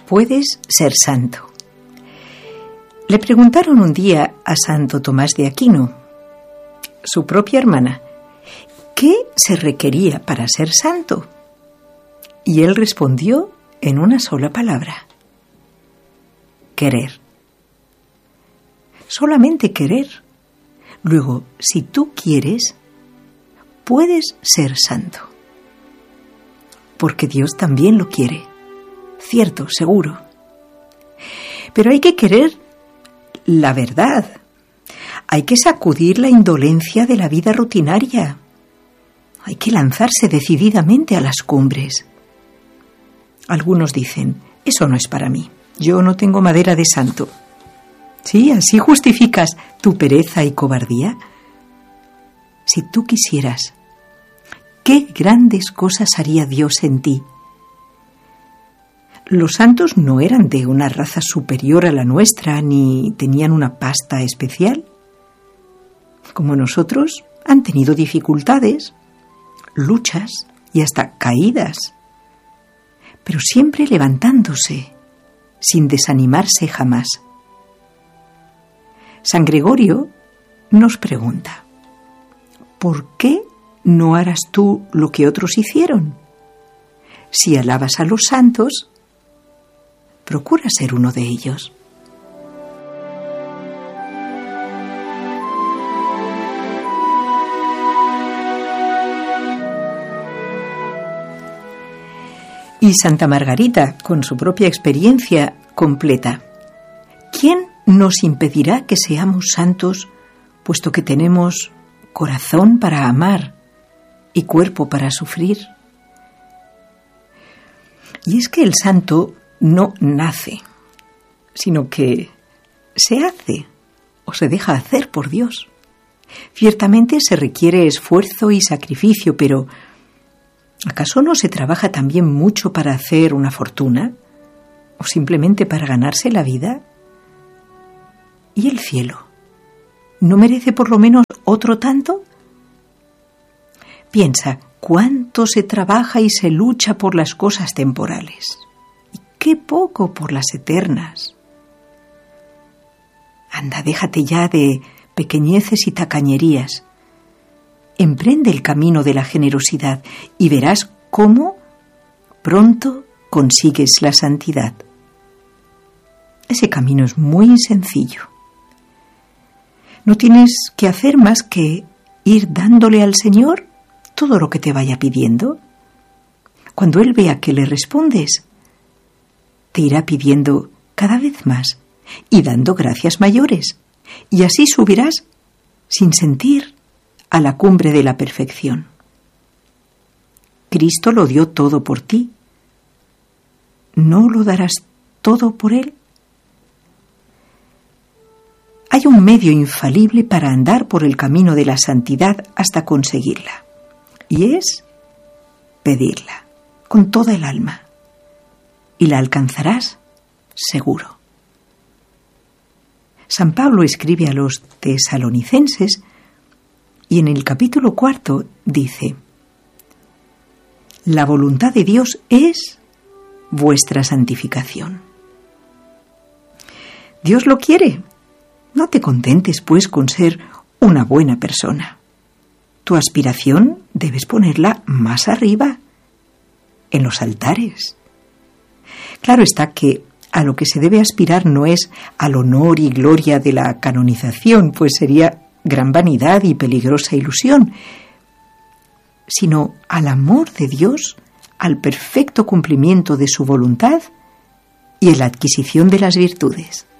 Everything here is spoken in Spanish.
puedes ser santo. Le preguntaron un día a Santo Tomás de Aquino, su propia hermana, ¿qué se requería para ser santo? Y él respondió en una sola palabra: querer. Solamente querer. Luego, si tú quieres, puedes ser santo. Porque Dios también lo quiere. Cierto, seguro. Pero hay que querer la verdad. Hay que sacudir la indolencia de la vida rutinaria. Hay que lanzarse decididamente a las cumbres. Algunos dicen, eso no es para mí. Yo no tengo madera de santo. ¿Sí? ¿Así justificas tu pereza y cobardía? Si tú quisieras, ¿qué grandes cosas haría Dios en ti? Los santos no eran de una raza superior a la nuestra, ni tenían una pasta especial. Como nosotros, han tenido dificultades, luchas y hasta caídas, pero siempre levantándose, sin desanimarse jamás. San Gregorio nos pregunta, ¿por qué no harás tú lo que otros hicieron? Si alabas a los santos, procura ser uno de ellos. Y Santa Margarita, con su propia experiencia, completa: ¿quién nos impedirá que seamos santos, puesto que tenemos corazón para amar y cuerpo para sufrir? Y es que el santo no nace, sino que se hace o se deja hacer por Dios. Ciertamente se requiere esfuerzo y sacrificio, pero ¿acaso no se trabaja también mucho para hacer una fortuna? ¿O simplemente para ganarse la vida? ¿Y el cielo? ¿No merece por lo menos otro tanto? Piensa, cuánto se trabaja y se lucha por las cosas temporales, y qué poco por las eternas. Anda, déjate ya de pequeñeces y tacañerías. Emprende el camino de la generosidad y verás cómo pronto consigues la santidad. Ese camino es muy sencillo. No tienes que hacer más que ir dándole al Señor todo lo que te vaya pidiendo. Cuando Él vea que le respondes, te irá pidiendo cada vez más y dando gracias mayores. Y así subirás sin sentir a la cumbre de la perfección. Cristo lo dio todo por ti. ¿No lo darás todo por Él? Hay un medio infalible para andar por el camino de la santidad hasta conseguirla, y es pedirla con toda el alma, y la alcanzarás seguro. San Pablo escribe a los tesalonicenses y en el capítulo 4 dice: la voluntad de Dios es vuestra santificación. Dios lo quiere. No te contentes, pues, con ser una buena persona. Tu aspiración debes ponerla más arriba, en los altares. Claro está que a lo que se debe aspirar no es al honor y gloria de la canonización, pues sería gran vanidad y peligrosa ilusión, sino al amor de Dios, al perfecto cumplimiento de su voluntad y a la adquisición de las virtudes.